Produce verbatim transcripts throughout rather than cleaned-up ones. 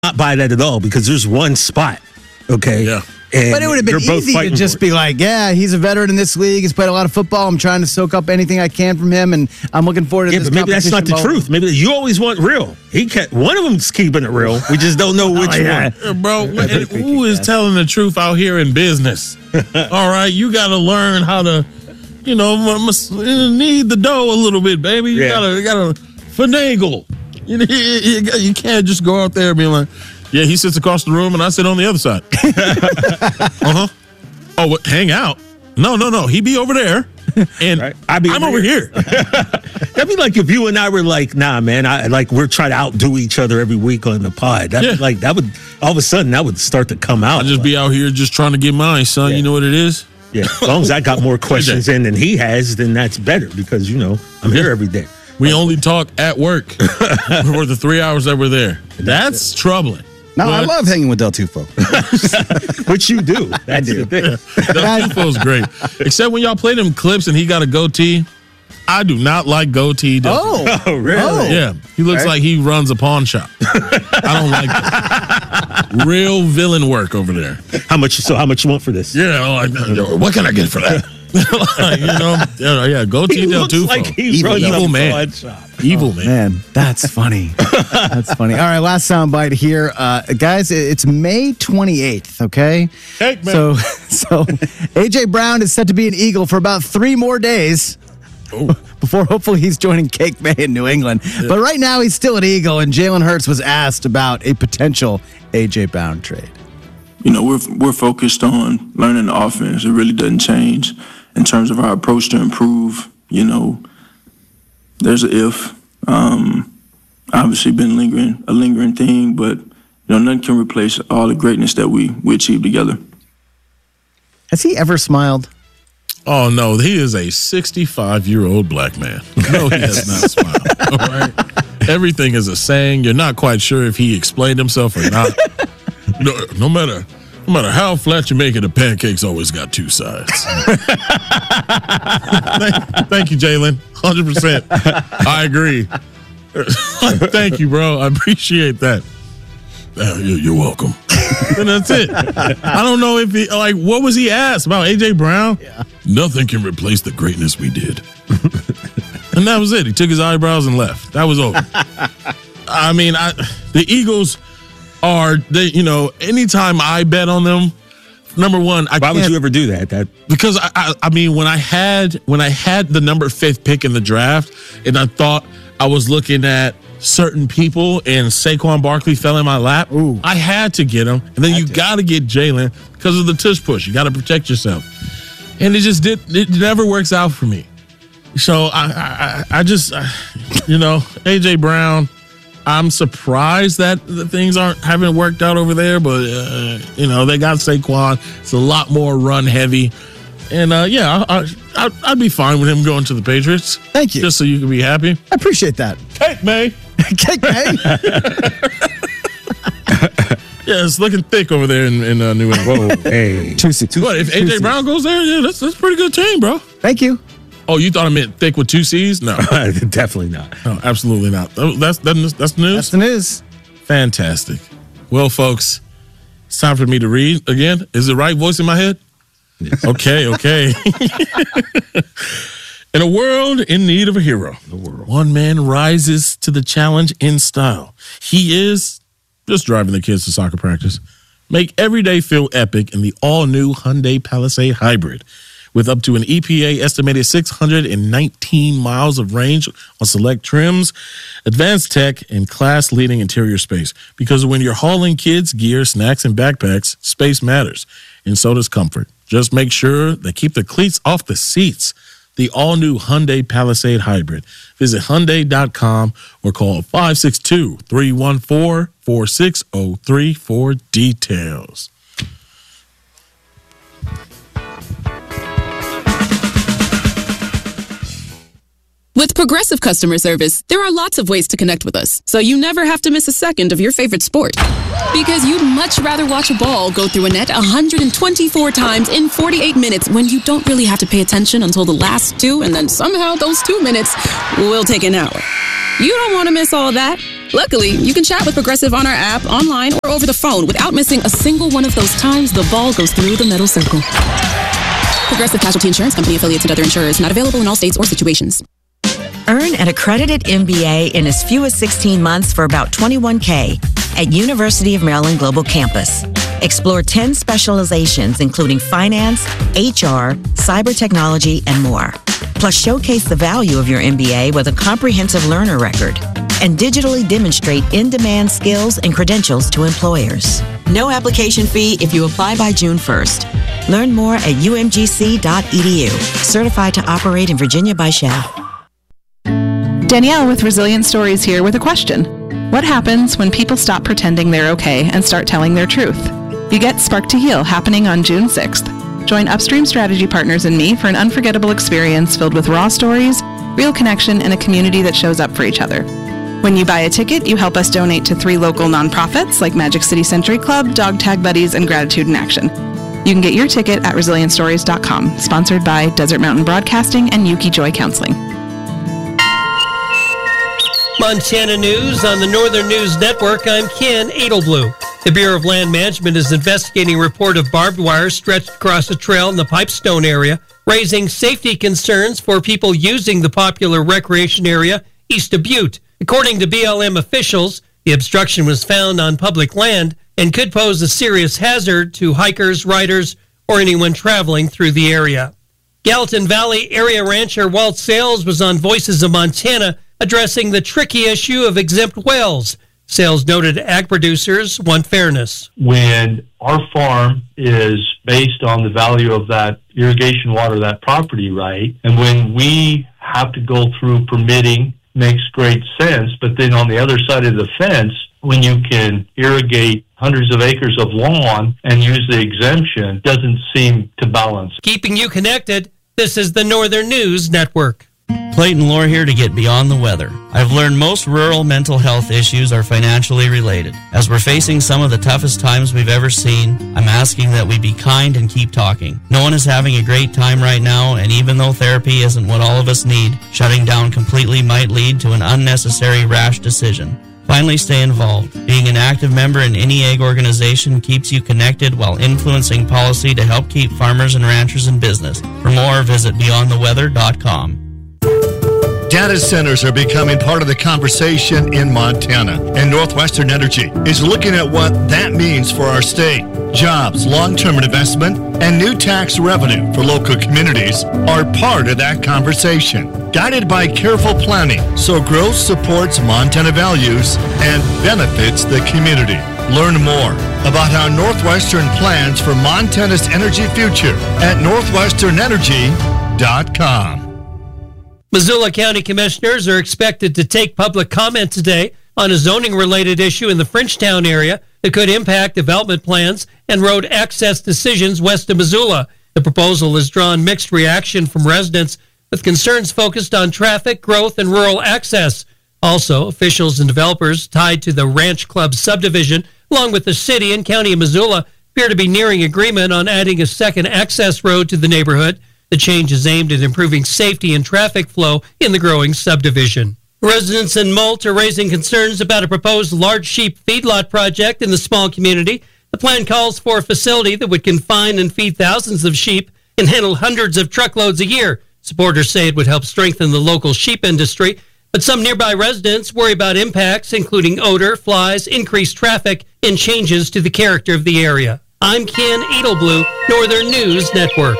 not buy that at all because there's one spot, okay? Yeah. And but it would have been easy to just be like, yeah, he's a veteran in this league. He's played a lot of football. I'm trying to soak up anything I can from him, and I'm looking forward to yeah, this but maybe that's not the moment. truth. Maybe you always want real. He kept, one of them's keeping it real. We just don't know which oh, yeah. one. Yeah, bro, who is telling the truth out here in business? All right, you got to learn how to, you know, must need the dough a little bit, baby. You yeah. got to you got to finagle. You, you, you can't just go out there and be like, yeah, he sits across the room and I sit on the other side. uh-huh. Oh, what, hang out? No, no, no. He be over there and right. I be I'm over here. here. That'd be like if you and I were like, nah, man, I like we're trying to outdo each other every week on the pod. That yeah. like that would all of a sudden that would start to come out. I'd just like, be out here just trying to get mine, son. Yeah. You know what it is? Yeah. As long as I got more questions in than he has, then that's better because, you know, I'm here every day. We only talk at work for the three hours that we're there. That's troubling. No, but I love hanging with Del Tufo. Which you do. That's I do. Del Tufo's great. Except when y'all play them clips and he got a goatee. I do not like goatee. Del oh, Tufo. oh, really? Oh. Yeah. He looks right. like he runs a pawn shop. I don't like that. Real villain work over there. How much? So how much you want for this? Yeah. Like, what can I get for that? Like, you know, yeah, goatee Del Tufo. Like he evil, runs evil a man. Evil oh, man. Man, that's funny. That's funny. All right, last soundbite here, uh, guys. It's May twenty-eighth. Okay. Cake man. So, so A J Brown is set to be an Eagle for about three more days. Ooh. Before hopefully he's joining Cake May in New England. Yeah. But right now he's still an Eagle, and Jalen Hurts was asked about a potential A J Brown trade. You know, we're we're focused on learning the offense. It really doesn't change in terms of our approach to improve. You know, there's an if. Um, obviously been lingering, a lingering thing, but, you know, nothing can replace all the greatness that we, we achieved together. Has he ever smiled? Oh, no, he is a sixty-five-year-old black man. No, he has not smiled. All right? Everything is a saying. You're not quite sure if he explained himself or not. No, no matter no matter how flat you make it, a pancake's always got two sides. thank, thank you, Jalen. one hundred percent. I agree. Thank you, bro. I appreciate that. Uh, you're welcome. And that's it. I don't know if he, like, what was he asked about A J Brown? Yeah. Nothing can replace the greatness we did. And that was it. He took his eyebrows and left. That was over. I mean, I, the Eagles are, they, you know, anytime I bet on them, number one, I Why can't. would you ever do that? That Because, I, I, I mean, when I had when I had the number fifth pick in the draft, and I thought I was looking at certain people, and Saquon Barkley fell in my lap, Ooh. I had to get him. And then you got to get Jalen because of the tush push. You got to protect yourself. And it just did. It never works out for me. So I, I, I just, uh, you know, A J Brown. I'm surprised that the things aren't haven't worked out over there, but uh, you know they got Saquon. It's a lot more run heavy, and uh, yeah, I, I, I'd be fine with him going to the Patriots. Thank you, just so you can be happy. I appreciate that. Cake May, Cake May. Yeah, it's looking thick over there in, in uh, New England. Whoa, hey, two seats. What if A J Brown goes there? Yeah, that's that's a pretty good team, bro. Thank you. Oh, you thought I meant thick with two C's? No, definitely not. No, absolutely not. That's that's that's the news. That's the news. Fantastic. Well, folks, it's time for me to read again. Is the right voice in my head? Yes. Okay, okay. In a world in need of a hero, the world. One man rises to the challenge in style. He is just driving the kids to soccer practice. Make every day feel epic in the all-new Hyundai Palisade Hybrid. With up to an E P A estimated six hundred nineteen miles of range on select trims, advanced tech, and class-leading interior space. Because when you're hauling kids, gear, snacks, and backpacks, space matters, and so does comfort. Just make sure they keep the cleats off the seats. The all-new Hyundai Palisade Hybrid. Visit Hyundai dot com or call five six two, three one four, four six zero three for details. With Progressive Customer Service, there are lots of ways to connect with us, so you never have to miss a second of your favorite sport. Because you'd much rather watch a ball go through a net one hundred twenty-four times in forty-eight minutes when you don't really have to pay attention until the last two, and then somehow those two minutes will take an hour. You don't want to miss all that. Luckily, you can chat with Progressive on our app, online, or over the phone without missing a single one of those times the ball goes through the middle circle. Progressive Casualty Insurance Company, affiliates, and other insurers. Not available in all states or situations. Earn an accredited M B A in as few as sixteen months for about twenty-one thousand dollars at University of Maryland Global Campus. Explore ten specializations, including finance, H R, cyber technology, and more. Plus, showcase the value of your M B A with a comprehensive learner record and digitally demonstrate in-demand skills and credentials to employers. No application fee if you apply by June first. Learn more at u m g c dot e d u. Certified to operate in Virginia by Shell. Danielle with Resilient Stories here with a question. What happens when people stop pretending they're okay and start telling their truth? You get Spark to Heal happening on June sixth. Join Upstream Strategy Partners and me for an unforgettable experience filled with raw stories, real connection, and a community that shows up for each other. When you buy a ticket, you help us donate to three local nonprofits like Magic City Century Club, Dog Tag Buddies, and Gratitude in Action. You can get your ticket at resilient stories dot com, sponsored by Desert Mountain Broadcasting and Yuki Joy Counseling. Montana News on the Northern News Network. I'm Ken Edelblue. The Bureau of Land Management is investigating a report of barbed wire stretched across a trail in the Pipestone area, raising safety concerns for people using the popular recreation area east of Butte. According to B L M officials, the obstruction was found on public land and could pose a serious hazard to hikers, riders, or anyone traveling through the area. Gallatin Valley area rancher Walt Sales was on Voices of Montana addressing the tricky issue of exempt wells. Sales noted ag producers want fairness. When our farm is based on the value of that irrigation water, that property right, and when we have to go through permitting, makes great sense. But then on the other side of the fence, when you can irrigate hundreds of acres of lawn and use the exemption, doesn't seem to balance. Keeping you connected, this is the Northern News Network. Clayton Lohr here to get beyond the weather. I've learned most rural mental health issues are financially related. As we're facing some of the toughest times we've ever seen, I'm asking that we be kind and keep talking. No one is having a great time right now, and even though therapy isn't what all of us need, shutting down completely might lead to an unnecessary rash decision. Finally, stay involved. Being an active member in any ag organization keeps you connected while influencing policy to help keep farmers and ranchers in business. For more, visit beyond the weather dot com. Data centers are becoming part of the conversation in Montana, and Northwestern Energy is looking at what that means for our state. Jobs, long-term investment, and new tax revenue for local communities are part of that conversation. Guided by careful planning, so growth supports Montana values and benefits the community. Learn more about how Northwestern plans for Montana's energy future at northwestern energy dot com. Missoula County Commissioners are expected to take public comment today on a zoning-related issue in the Frenchtown area that could impact development plans and road access decisions west of Missoula. The proposal has drawn mixed reaction from residents, with concerns focused on traffic, growth, and rural access. Also, officials and developers tied to the Ranch Club subdivision, along with the city and county of Missoula, appear to be nearing agreement on adding a second access road to the neighborhood. The change is aimed at improving safety and traffic flow in the growing subdivision. Residents in Molt are raising concerns about a proposed large sheep feedlot project in the small community. The plan calls for a facility that would confine and feed thousands of sheep and handle hundreds of truckloads a year. Supporters say it would help strengthen the local sheep industry, but some nearby residents worry about impacts, including odor, flies, increased traffic, and changes to the character of the area. I'm Ken Edelblue, Northern News Network.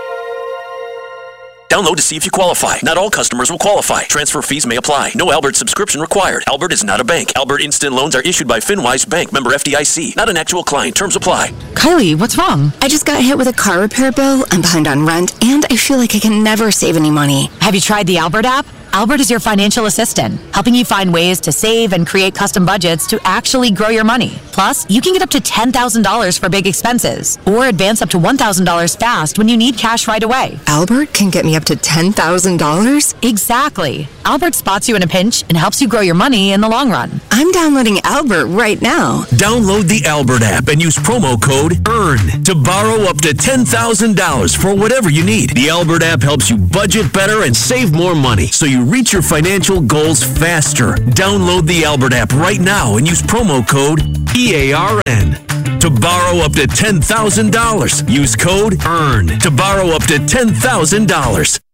Download to see if you qualify. Not all customers will qualify. Transfer fees may apply. No Albert subscription required. Albert is not a bank. Albert Instant Loans are issued by FinWise Bank, member F D I C. Not an actual client. Terms apply. Kylie, what's wrong? I just got hit with a car repair bill. I'm behind on rent, and I feel like I can never save any money. Have you tried the Albert app? Albert is your financial assistant, helping you find ways to save and create custom budgets to actually grow your money. Plus, you can get up to ten thousand dollars for big expenses, or advance up to one thousand dollars fast when you need cash right away. Albert can get me up to ten thousand dollars? Exactly. Albert spots you in a pinch and helps you grow your money in the long run. I'm downloading Albert right now. Download the Albert app and use promo code EARN to borrow up to ten thousand dollars for whatever you need. The Albert app helps you budget better and save more money so you reach your financial goals faster. Download the Albert app right now and use promo code E A R N to borrow up to ten thousand dollars. Use code EARN to borrow up to ten thousand dollars.